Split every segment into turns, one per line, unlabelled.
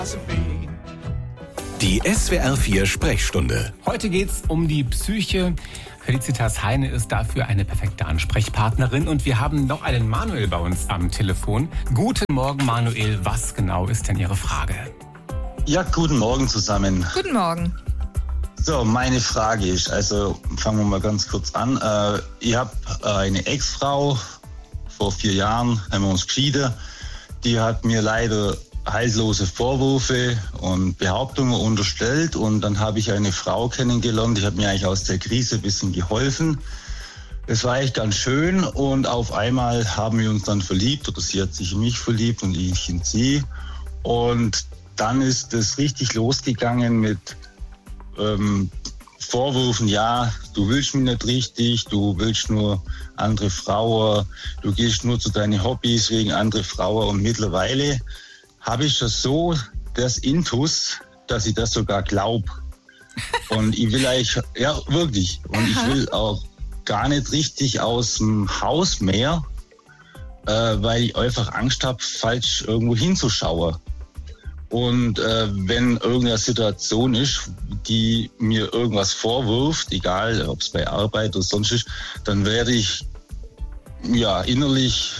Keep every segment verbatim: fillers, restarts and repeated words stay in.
Die S W R vier Sprechstunde.
Heute geht's um die Psyche. Felicitas Heine ist dafür eine perfekte Ansprechpartnerin. Und wir haben noch einen Manuel bei uns am Telefon. Guten Morgen, Manuel. Was genau ist denn Ihre Frage?
Ja, guten Morgen zusammen.
Guten Morgen.
So, meine Frage ist, also fangen wir mal ganz kurz an. Äh, ich habe eine Ex-Frau, vor vier Jahren haben wir uns geschieden. Die hat mir leider haltlose Vorwürfe und Behauptungen unterstellt. Und dann habe ich eine Frau kennengelernt, die hat mir eigentlich aus der Krise ein bisschen geholfen. Das war echt ganz schön und auf einmal haben wir uns dann verliebt, oder sie hat sich in mich verliebt und ich in sie. Und dann ist es richtig losgegangen mit ähm, Vorwürfen, ja, du willst mich nicht richtig, du willst nur andere Frauen, du gehst nur zu deinen Hobbys wegen andere Frauen. Und mittlerweile habe ich das so, das Intus, dass ich das sogar glaube. Und ich will eigentlich, ja wirklich, und ich will auch gar nicht richtig aus dem Haus mehr, äh, weil ich einfach Angst habe, falsch irgendwo hinzuschauen. Und äh, wenn irgendeine Situation ist, die mir irgendwas vorwirft, egal ob es bei Arbeit oder sonst ist, dann werde ich ja innerlich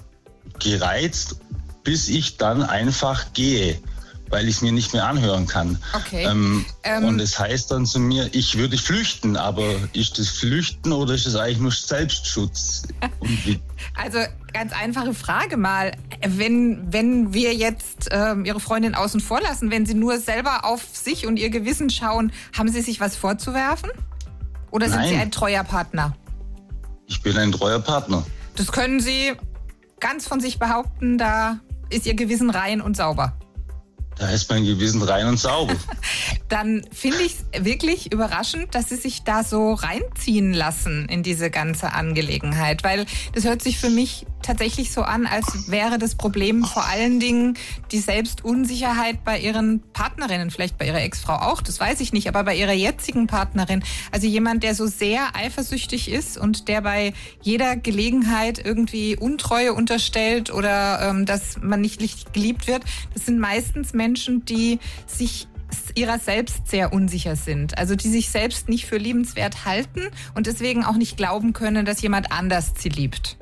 gereizt, bis ich dann einfach gehe, weil ich es mir nicht mehr anhören kann.
Okay.
Ähm,
ähm,
und es heißt dann zu mir, ich würde flüchten, aber ist das Flüchten oder ist es eigentlich nur Selbstschutz? Und wie?
Also ganz einfache Frage mal, wenn, wenn wir jetzt ähm, Ihre Freundin außen vor lassen, wenn Sie nur selber auf sich und Ihr Gewissen schauen, haben Sie sich was vorzuwerfen? Oder sind
Nein.
Sie ein treuer Partner?
Ich bin ein treuer Partner.
Das können Sie ganz von sich behaupten, da ist Ihr Gewissen rein und sauber.
Da ist mein Gewissen rein und sauber.
Dann finde ich es wirklich überraschend, dass Sie sich da so reinziehen lassen in diese ganze Angelegenheit. Weil das hört sich für mich tatsächlich so an, als wäre das Problem vor allen Dingen die Selbstunsicherheit bei Ihren Partnerinnen. Vielleicht bei Ihrer Ex-Frau auch, das weiß ich nicht. Aber bei Ihrer jetzigen Partnerin. Also jemand, der so sehr eifersüchtig ist und der bei jeder Gelegenheit irgendwie Untreue unterstellt oder ähm, dass man nicht richtig geliebt wird. Das sind meistens Menschen, die sich ihrer selbst sehr unsicher sind. Also die sich selbst nicht für liebenswert halten und deswegen auch nicht glauben können, dass jemand anders sie liebt.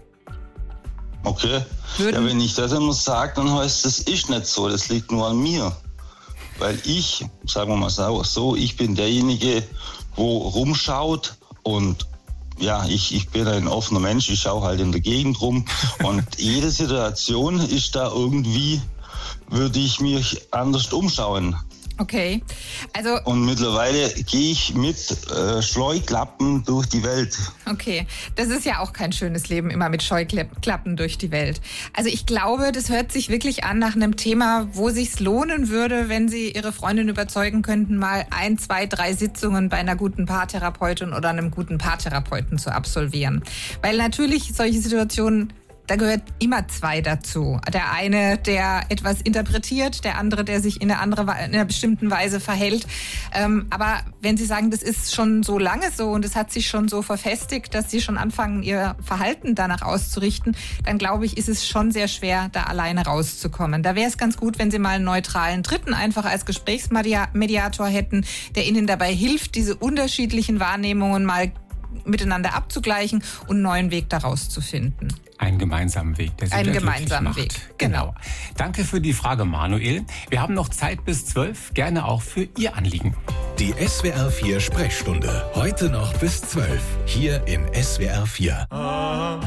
Okay.
Würden-
Ja, wenn ich das immer sage, dann heißt das ist nicht so. Das liegt nur an mir. Weil ich, sagen wir mal so, ich bin derjenige, wo rumschaut und ja, ich, ich bin ein offener Mensch. Ich schaue halt in der Gegend rum und jede Situation ist da irgendwie, würde ich mich anders umschauen.
Okay, also
Und mittlerweile gehe ich mit äh, Scheuklappen durch die Welt.
okay, das ist ja auch kein schönes Leben, immer mit Scheuklappen durch die Welt. Also ich glaube, das hört sich wirklich an nach einem Thema, wo sich's lohnen würde, wenn Sie Ihre Freundin überzeugen könnten, mal ein, zwei, drei Sitzungen bei einer guten Paartherapeutin oder einem guten Paartherapeuten zu absolvieren. Weil natürlich solche Situationen, da gehört immer zwei dazu. Der eine, der etwas interpretiert, der andere, der sich in einer, andere, in einer bestimmten Weise verhält. Ähm, aber wenn Sie sagen, das ist schon so lange so und es hat sich schon so verfestigt, dass Sie schon anfangen, Ihr Verhalten danach auszurichten, dann glaube ich, ist es schon sehr schwer, da alleine rauszukommen. Da wäre es ganz gut, wenn Sie mal einen neutralen Dritten einfach als Gesprächsmediator hätten, der Ihnen dabei hilft, diese unterschiedlichen Wahrnehmungen mal miteinander abzugleichen und einen neuen Weg daraus zu finden.
Einen gemeinsamen Weg, der Sie
Einen
glücklich
gemeinsamen
macht.
Weg, genau.
Danke für die Frage, Manuel. Wir haben noch Zeit bis zwölf, gerne auch für Ihr Anliegen.
Die S W R vier Sprechstunde. Heute noch bis zwölf. Hier in S W R vier.